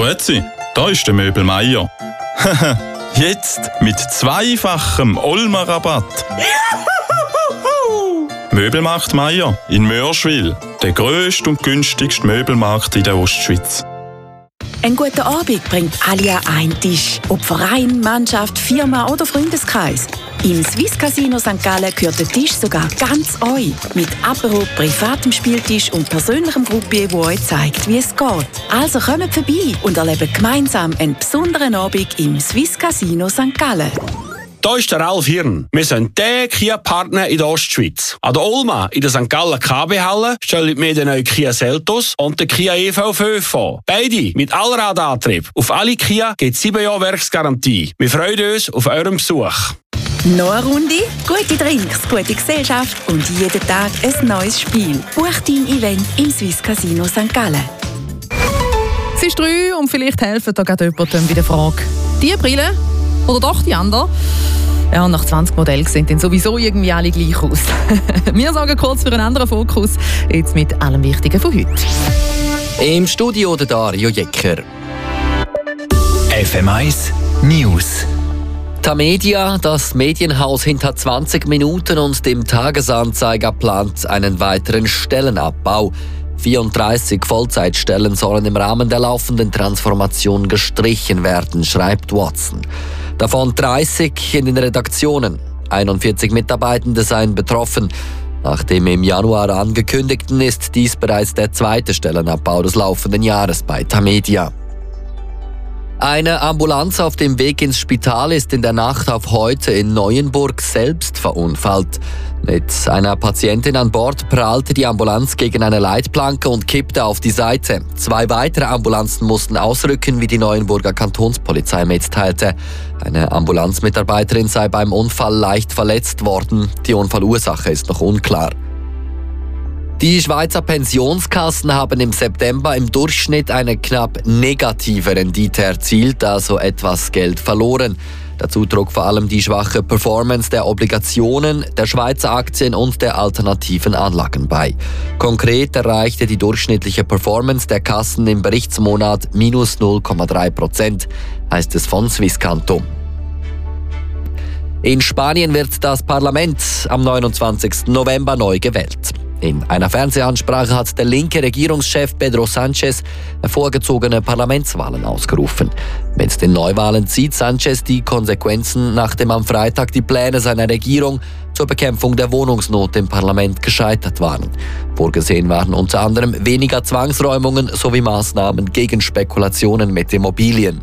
Grüezi, da ist der Möbel Meier. Jetzt mit zweifachem Olma-Rabatt. Möbelmarkt Meier in Mörschwil, der grösste und günstigste Möbelmarkt in der Ostschweiz. Ein guter Abend bringt alle an einen Tisch. Ob Verein, Mannschaft, Firma oder Freundeskreis. Im Swiss Casino St. Gallen gehört der Tisch sogar ganz euch. Mit Apero, privatem Spieltisch und persönlichem Gruppier, wo euch zeigt, wie es geht. Also kommt vorbei und erlebt gemeinsam einen besonderen Abend im Swiss Casino St. Gallen. Hier ist der Ralf Hirn. Wir sind der Kia-Partner in der Ostschweiz. An der Olma in der St. Gallen KB-Halle stellen wir den neuen Kia Seltos und den Kia EV5 vor. Beide mit Allradantrieb. Auf alle Kia gibt es 7 Jahre Werksgarantie. Wir freuen uns auf euren Besuch. Noch eine Runde, gute Drinks, gute Gesellschaft und jeden Tag ein neues Spiel. Buch dein Event im Swiss Casino St. Gallen. Es ist 3 und vielleicht helfen da gerade jemandem bei der Frage. Die Brille oder doch die andere? Ja, nach 20 Modellen sehen dann sowieso irgendwie alle gleich aus. Wir sagen kurz für einen anderen Fokus, jetzt mit allem Wichtigen von heute. Im Studio der Dario Jecker. FM1 News. Tamedia, das Medienhaus hinter 20 Minuten und dem Tagesanzeiger, plant einen weiteren Stellenabbau. 34 Vollzeitstellen sollen im Rahmen der laufenden Transformation gestrichen werden, schreibt Watson. Davon 30 in den Redaktionen. 41 Mitarbeitende seien betroffen. Nach dem im Januar angekündigten ist dies bereits der zweite Stellenabbau des laufenden Jahres bei Tamedia. Eine Ambulanz auf dem Weg ins Spital ist in der Nacht auf heute in Neuenburg selbst verunfallt. Mit einer Patientin an Bord prallte die Ambulanz gegen eine Leitplanke und kippte auf die Seite. 2 weitere Ambulanzen mussten ausrücken, wie die Neuenburger Kantonspolizei mitteilte. Eine Ambulanzmitarbeiterin sei beim Unfall leicht verletzt worden. Die Unfallursache ist noch unklar. Die Schweizer Pensionskassen haben im September im Durchschnitt eine knapp negative Rendite erzielt, also etwas Geld verloren. Dazu trug vor allem die schwache Performance der Obligationen, der Schweizer Aktien und der alternativen Anlagen bei. Konkret erreichte die durchschnittliche Performance der Kassen im Berichtsmonat minus 0,3%, heißt es von Swisscanto. In Spanien wird das Parlament am 29. November neu gewählt. In einer Fernsehansprache hat der linke Regierungschef Pedro Sánchez vorgezogene Parlamentswahlen ausgerufen. Mit den Neuwahlen zieht Sánchez die Konsequenzen, nachdem am Freitag die Pläne seiner Regierung zur Bekämpfung der Wohnungsnot im Parlament gescheitert waren. Vorgesehen waren unter anderem weniger Zwangsräumungen sowie Maßnahmen gegen Spekulationen mit Immobilien.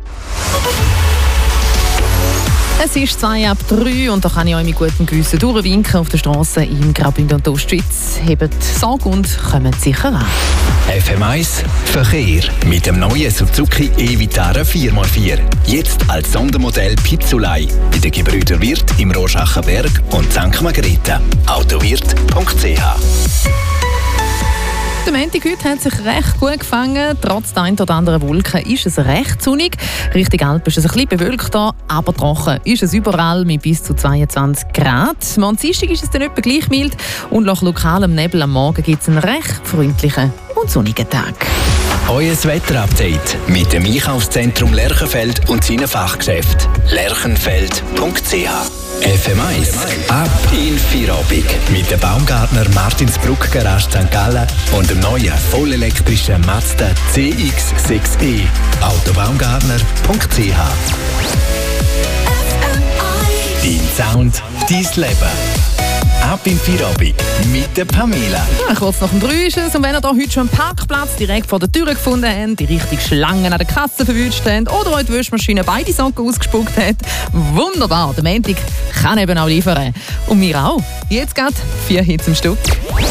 Es ist 2:03 und da kann ich euch mit gutem Gewissen durchwinken auf der Straße im Graubünden und Ostschweiz. Hebt Sorge und kommt sicher an. FM1 Verkehr mit dem neuen Suzuki e-Vitara 4x4. Jetzt als Sondermodell Pizzolei bei den Gebrüder Wirth im Roschachenberg und St. Margrethe. Autowirt.ch. Der Montag heute hat sich recht gut gefangen. Trotz der ein oder anderen Wolken ist es recht sonnig. Richtung Alpen ist es ein bisschen bewölkt, aber trocken ist es überall mit bis zu 22 Grad. Am Dienstag ist es dann etwa gleich mild und nach lokalem Nebel am Morgen gibt es einen recht freundlichen und sonnigen Tag. Euer Wetterupdate mit dem Einkaufszentrum Lerchenfeld und seinen Fachgeschäften. Lerchenfeld.ch. FM1 ab in Feierabend mit der Baumgartner Martinsbruck Garage St. Gallen und dem neuen vollelektrischen Mazda CX-6e. Autobaumgartner.ch. Dein Sound, dein Leben. Ab in Feierabend mit der Pamela. Ja, kurz nach dem 3 ist es. Und wenn ihr da heute schon einen Parkplatz direkt vor der Tür gefunden habt, die richtig Schlangen an der Kasse verwünscht habt oder euch die Wäschmaschine beide Socken ausgespuckt hat, wunderbar. Der Montag kann eben auch liefern. Und wir auch. Jetzt geht 4 Hits am Stück.